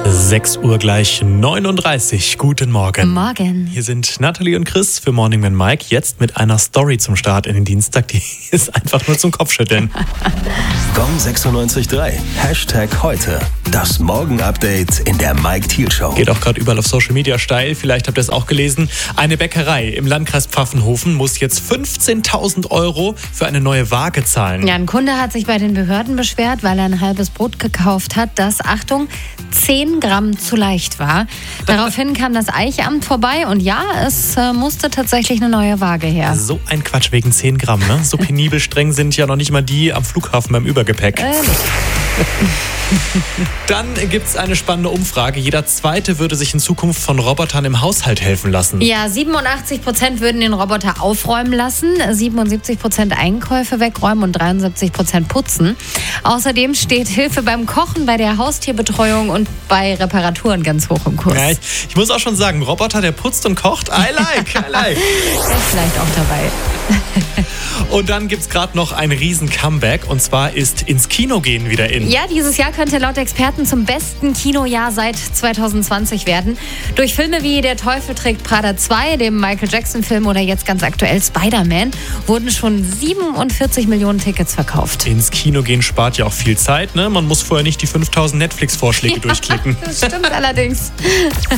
6 Uhr gleich 39. Guten Morgen. Morgen. Hier sind Nathalie und Chris für Morning Man Mike. Jetzt mit einer Story zum Start in den Dienstag. Die ist einfach nur zum Kopfschütteln. Gong 96.3. #heute. Das Morgen-Update in der Mike Thiel Show. Geht auch gerade überall auf Social Media steil. Vielleicht habt ihr es auch gelesen. Eine Bäckerei im Landkreis Pfaffenhofen muss jetzt 15.000 € für eine neue Waage zahlen. Ja, ein Kunde hat sich bei den Behörden beschwert, weil er ein halbes Brot gekauft hat, das, Achtung, 10 Gramm zu leicht war. Daraufhin kam das Eichamt vorbei und ja, es musste tatsächlich eine neue Waage her. So ein Quatsch wegen 10 Gramm, ne? So penibel streng sind ja noch nicht mal die am Flughafen beim Übergepäck. Dann gibt es eine spannende Umfrage. Jeder Zweite würde sich in Zukunft von Robotern im Haushalt helfen lassen. Ja, 87% würden den Roboter aufräumen lassen, 77% Einkäufe wegräumen und 73% putzen. Außerdem steht Hilfe beim Kochen, bei der Haustierbetreuung und bei Reparaturen ganz hoch im Kurs. Ja, ich muss auch schon sagen, Roboter, der putzt und kocht, I like. Der ist vielleicht auch dabei. Und dann gibt es gerade noch ein Riesen-Comeback, und zwar ist ins Kino gehen wieder in. Ja, dieses Jahr könnte laut Experten zum besten Kinojahr seit 2020 werden. Durch Filme wie Der Teufel trägt Prada 2, dem Michael Jackson-Film oder jetzt ganz aktuell Spider-Man, wurden schon 47 Millionen Tickets verkauft. Ins Kino gehen spart ja auch viel Zeit, ne? Man muss vorher nicht die 5000 Netflix-Vorschläge durchklicken. Das stimmt allerdings.